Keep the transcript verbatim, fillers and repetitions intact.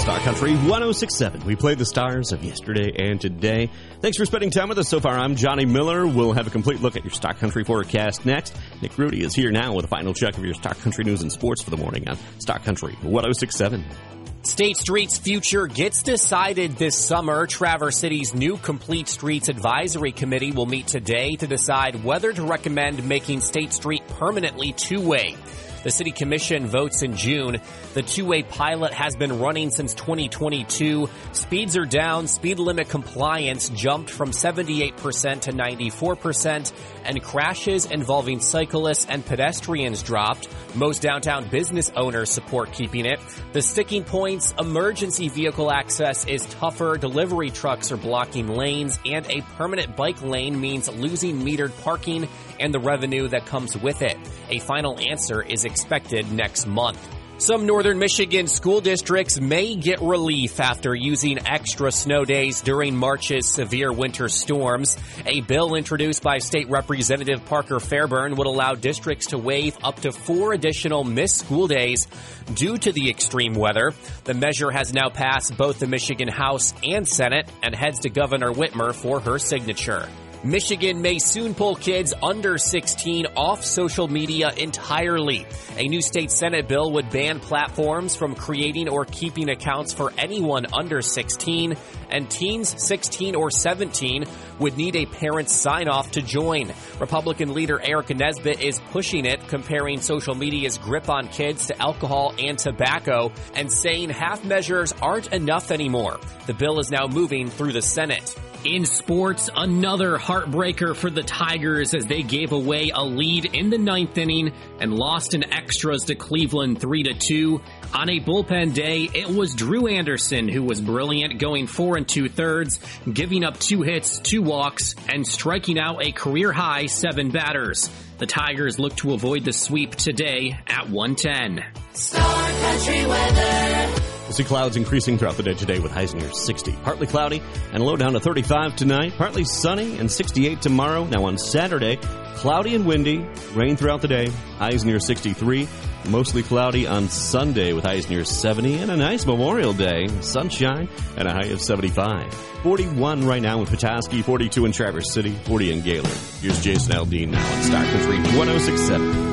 Star Country one oh six point seven. We played the stars of yesterday and today. Thanks for spending time with us so far. I'm Johnny Miller. We'll have a complete look at your Star Country forecast next. Nick Rudy is here now with a final check of your Star Country news and sports for the morning on Star Country one oh six point seven. State Street's future gets decided this summer. Traverse City's new Complete Streets Advisory Committee will meet today to decide whether to recommend making State Street permanently two-way. The City Commission votes in June. The two-way pilot has been running since twenty twenty-two. Speeds are down. Speed limit compliance jumped from seventy-eight percent to ninety-four percent, and crashes involving cyclists and pedestrians dropped. Most downtown business owners support keeping it. The sticking points: emergency vehicle access is tougher, delivery trucks are blocking lanes, and a permanent bike lane means losing metered parking and the revenue that comes with it. A final answer is expected next month. Some northern Michigan school districts may get relief after using extra snow days during March's severe winter storms. A bill introduced by State Representative Parker Fairburn would allow districts to waive up to four additional missed school days due to the extreme weather. The measure has now passed both the Michigan House and Senate and heads to Governor Whitmer for her signature. Michigan may soon pull kids under sixteen off social media entirely. A new state Senate bill would ban platforms from creating or keeping accounts for anyone under sixteen, and teens sixteen or seventeen would need a parent's sign-off to join. Republican leader Eric Nesbitt is pushing it, comparing social media's grip on kids to alcohol and tobacco, and saying half measures aren't enough anymore. The bill is now moving through the Senate. In sports, another heartbreaker for the Tigers as they gave away a lead in the ninth inning and lost in extras to Cleveland three to two. On a bullpen day, it was Drew Anderson who was brilliant, going four and two-thirds, giving up two hits, two walks, and striking out a career-high seven batters. The Tigers look to avoid the sweep today at one ten. Star Country weather. We'll see clouds increasing throughout the day today with highs near sixty. Partly cloudy and low down to thirty-five tonight. Partly sunny and sixty-eight tomorrow. Now on Saturday, cloudy and windy. Rain throughout the day. Highs near sixty-three. Mostly cloudy on Sunday with highs near seventy. And a nice Memorial Day. Sunshine and a high of seventy-five. forty-one right now with Petoskey. forty-two in Traverse City. forty in Gaylord. Here's Jason Aldean now on Star Country one oh six point seven.